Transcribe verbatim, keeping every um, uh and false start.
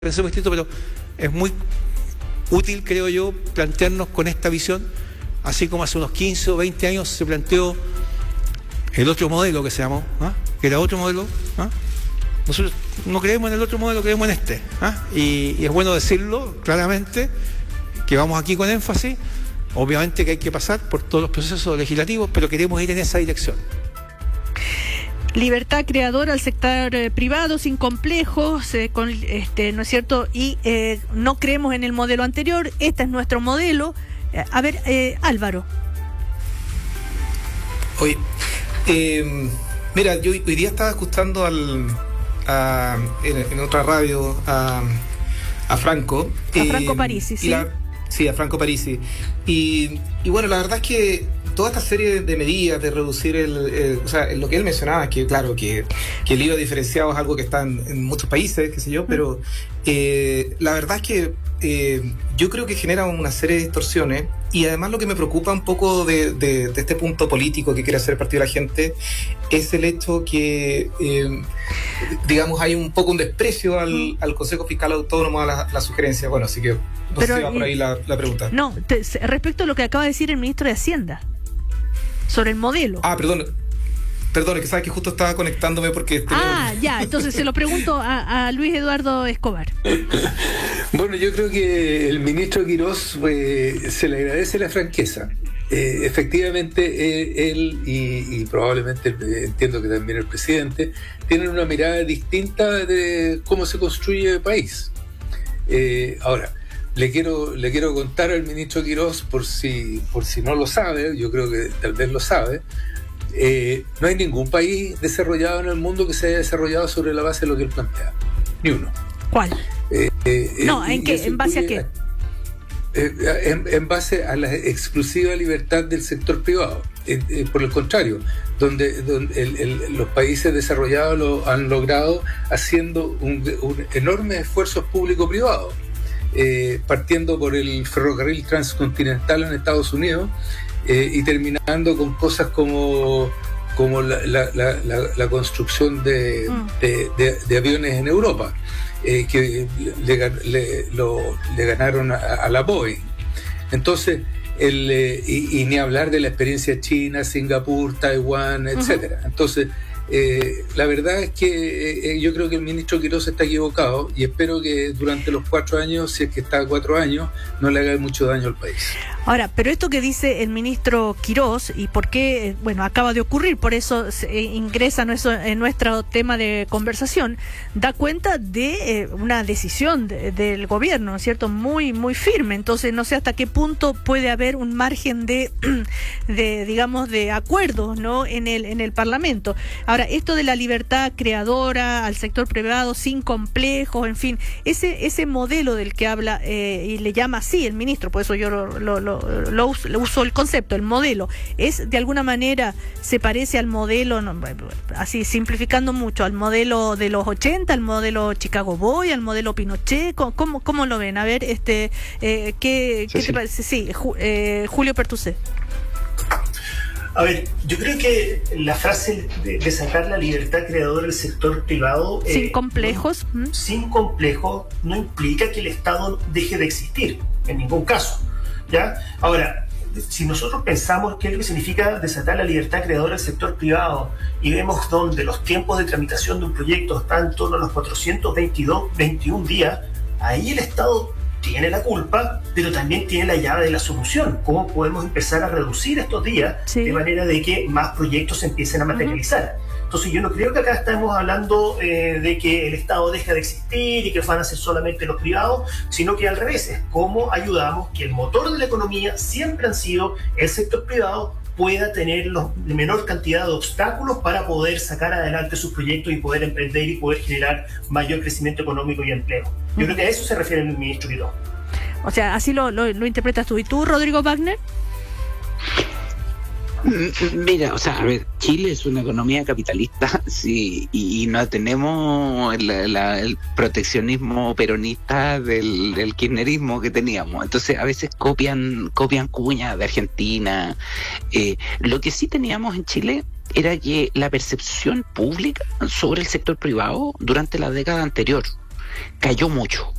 pensemos distinto, pero es muy útil, creo yo, plantearnos con esta visión, así como hace unos quince o veinte años se planteó el otro modelo que se llamó, ¿ah? que era otro modelo. ¿ah? Nosotros no creemos en el otro modelo, creemos en este. ¿ah? Y, y es bueno decirlo claramente, que vamos aquí con énfasis. Obviamente que hay que pasar por todos los procesos legislativos, pero queremos ir en esa dirección. Libertad creadora al sector eh, privado, sin complejos, eh, con, este, ¿no es cierto? Y eh, no creemos en el modelo anterior, este es nuestro modelo. Eh, a ver, eh, Álvaro. Oye, eh, mira, yo hoy día estaba escuchando al, a, en, en otra radio a, a Franco. A eh, Franco Parisi, sí. La, sí, a Franco Parisi. Y, y bueno, la verdad es que toda esta serie de medidas de reducir el, el o sea, lo que él mencionaba, que claro, que, que el I V A diferenciado es algo que está en, en muchos países, qué sé yo, pero eh, la verdad es que eh, yo creo que genera una serie de distorsiones, y además lo que me preocupa un poco de, de, de este punto político que quiere hacer el Partido de la Gente es el hecho que, eh, digamos, hay un poco un desprecio al, al Consejo Fiscal Autónomo, a la, la sugerencia. Bueno, así que no pero, sé si va por ahí la, la pregunta. No, te, respecto a lo que acaba de decir el ministro de Hacienda sobre el modelo. Ah, perdón. Perdón, es que sabes que justo estaba conectándome porque... Ah, tenía... ya, entonces se lo pregunto a, a Luis Eduardo Escobar. Bueno, yo creo que el ministro Quirós eh, se le agradece la franqueza. Eh, efectivamente, eh, él y, y probablemente eh, entiendo que también el presidente tienen una mirada distinta de cómo se construye el país. Eh, ahora, le quiero le quiero contar al ministro Quirós, por si por si no lo sabe, yo creo que tal vez lo sabe. Eh, no hay ningún país desarrollado en el mundo que se haya desarrollado sobre la base de lo que él plantea. Ni uno. ¿Cuál? Eh, eh, no, ¿en qué? ¿En base a qué? Eh, en, en base a la exclusiva libertad del sector privado. Eh, eh, por el contrario, donde, donde el, el, los países desarrollados lo han logrado haciendo un, un enorme esfuerzo público-privado. Eh, partiendo por el ferrocarril transcontinental en Estados Unidos, Eh, y terminando con cosas como, como la, la, la, la construcción de, mm. de, de, de aviones en Europa, eh, que le, le, lo, le ganaron a, a la Boeing. Entonces, el, eh, y, y ni hablar de la experiencia china, Singapur, Taiwán, etcétera. Uh-huh. Entonces, eh, la verdad es que eh, yo creo que el ministro Quirós está equivocado, y espero que durante los cuatro años, si es que está cuatro años, no le haga mucho daño al país. Ahora, pero esto que dice el ministro Quirós, y por qué, bueno, acaba de ocurrir, por eso se ingresa en nuestro tema de conversación, da cuenta de eh, una decisión de, del gobierno, ¿no es cierto?, muy muy firme. Entonces, no sé hasta qué punto puede haber un margen de, de digamos, de acuerdos, ¿no?, en el en el Parlamento. Ahora, esto de la libertad creadora al sector privado sin complejos, en fin, ese ese modelo del que habla eh, y le llama así el ministro, por eso yo lo, lo, lo, lo, uso, lo uso el concepto, el modelo, es de alguna manera, se parece al modelo, no, así simplificando mucho, al modelo de los ochenta, al modelo Chicago Boy, al modelo Pinochet. ¿Cómo, cómo lo ven? A ver, este eh, ¿qué, sí, ¿qué sí. te parece? Sí, ju, eh, Julio Pertusé. A ver, yo creo que la frase de, de sacar la libertad creadora del sector privado... Sin eh, complejos. No, ¿Mm? Sin complejos no implica que el Estado deje de existir, en ningún caso. ¿Ya? Ahora, si nosotros pensamos qué es lo que significa desatar la libertad creadora del sector privado y vemos donde los tiempos de tramitación de un proyecto están en torno a los cuatrocientos veintidós, veintiún días, ahí el Estado tiene la culpa, pero también tiene la llave de la solución. ¿Cómo podemos empezar a reducir estos días sí. de manera de que más proyectos se empiecen a materializar? Uh-huh. Entonces yo no creo que acá estamos hablando eh, de que el Estado deja de existir y que van a ser solamente los privados, sino que al revés, es cómo ayudamos que el motor de la economía siempre han sido el sector privado, pueda tener la menor cantidad de obstáculos para poder sacar adelante sus proyectos y poder emprender y poder generar mayor crecimiento económico y empleo. Yo uh-huh. creo que a eso se refiere el ministro Quirós. O sea, así lo, lo, lo interpretas tú. ¿Y tú, Rodrigo Wagner? Mira, o sea, a ver, Chile es una economía capitalista, sí, y, y no tenemos la, la, el proteccionismo peronista del, del kirchnerismo que teníamos. Entonces, a veces copian copian cuñas de Argentina. Eh, lo que sí teníamos en Chile era que la percepción pública sobre el sector privado durante la década anterior cayó mucho.